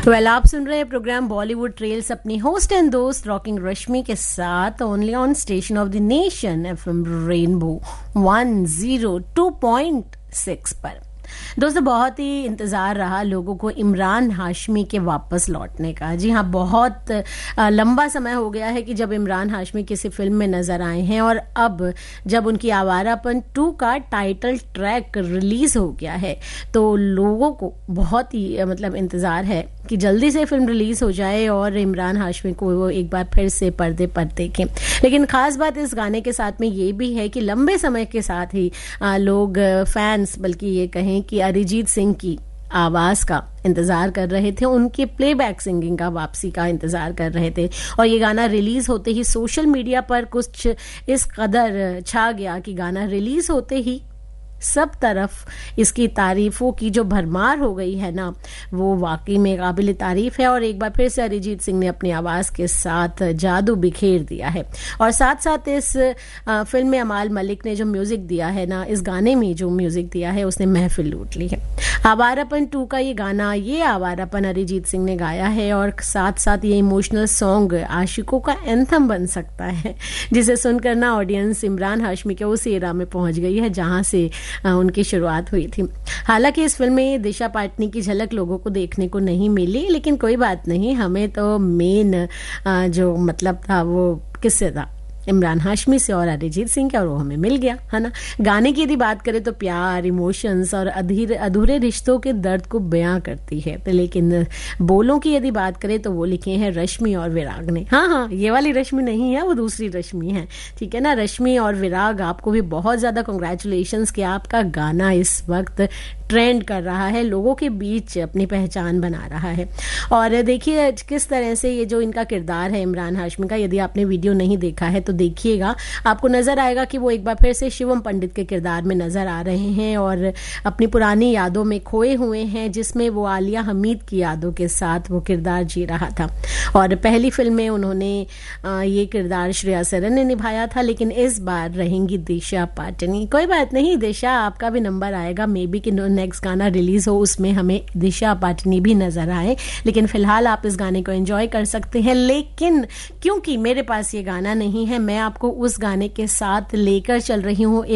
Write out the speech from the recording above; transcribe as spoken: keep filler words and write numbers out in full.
Well आप सुन रहे हैं प्रोग्राम बॉलीवुड ट्रेल्स अपनी होस्ट एंड दोस्त रॉकिंग रश्मि के साथ only on station of the nation FM rainbow one zero two point six पर। दोस्तों बहुत ही इंतज़ार रहा लोगों को इमरान हाशमी के वापस लौटने का। जी हाँ, बहुत लंबा समय हो गया है कि जब इमरान हाशमी किसी फिल्म में नजर आए हैं और अब जब उनकी आवारापन टू का टाइटल ट्रैक रिलीज हो गया है तो लोगों को बहुत ही मतलब इंतज़ार है कि जल्दी से फिल्म रिलीज हो जाए और इमरान हाशमी को वो एक बार फिर से पर्दे पर देखें। लेकिन खास बात इस गाने के साथ में ये भी है कि लंबे समय के साथ ही लोग फैंस बल्कि ये कहें कि अरिजीत सिंह की आवाज का इंतजार कर रहे थे, उनके प्लेबैक सिंगिंग का वापसी का इंतजार कर रहे थे। और ये गाना रिलीज होते ही सोशल मीडिया पर कुछ इस कदर छा गया कि गाना रिलीज होते ही सब तरफ इसकी तारीफों की जो भरमार हो गई है ना, वो वाकई में काबिल तारीफ है। और एक बार फिर से अरिजीत सिंह ने अपनी आवाज के साथ जादू बिखेर दिया है। और साथ साथ इस फिल्म में अमाल मलिक ने जो म्यूजिक दिया है ना, इस गाने में जो म्यूजिक दिया है उसने महफिल लूट ली है। आवारापन टू का ये गाना, ये आवारापन अरिजीत सिंह ने गाया है और साथ साथ ये इमोशनल सॉन्ग आशिकों का एंथम बन सकता है, जिसे सुनकर ना ऑडियंस इमरान हाशमी के उस एरा में पहुंच गई है जहां से उनकी शुरुआत हुई थी। हालांकि इस फिल्म में दिशा पाटनी की झलक लोगों को देखने को नहीं मिली, लेकिन कोई बात नहीं, हमें तो मेन जो मतलब था वो किससे था, इमरान हाशमी से और अरिजीत सिंह का, और वो हमें मिल गया है ना। गाने की यदि बात करें तो प्यार, इमोशंस और अधीर अधूरे रिश्तों के दर्द को बयां करती है। तो लेकिन बोलों की यदि बात करें तो वो लिखे हैं रश्मि और विराग ने। हाँ हाँ, ये वाली रश्मि नहीं है, वो दूसरी रश्मि है, ठीक है ना। रश्मि और विराग, आपको भी बहुत ज्यादा कॉन्ग्रेचुलेशंस कि आपका गाना इस वक्त ट्रेंड कर रहा है, लोगों के बीच अपनी पहचान बना रहा है। और देखिए किस तरह से ये जो इनका किरदार है इमरान हाशमी का, यदि आपने वीडियो नहीं देखा है तो देखिएगा, आपको नजर आएगा कि वो एक बार फिर से शिवम पंडित के किरदार में नजर आ रहे हैं और अपनी पुरानी यादों में खोए हुए हैं, जिसमें वो आलिया हमीद की यादों के साथ वो किरदार जी रहा था। और पहली फिल्म में उन्होंने ये किरदार श्रेया सरन ने निभाया था, लेकिन इस बार रहेंगी दिशा पाटनी। कोई बात नहीं दिशा, आपका भी नंबर आएगा, मे बी कि नेक्स्ट गाना रिलीज हो उसमें हमें दिशा पाटनी भी नजर आए, लेकिन फिलहाल आप इस गाने को एंजॉय कर सकते हैं। लेकिन क्योंकि मेरे पास ये गाना नहीं है, मैं आपको उस गाने के साथ लेकर चल रही हूँ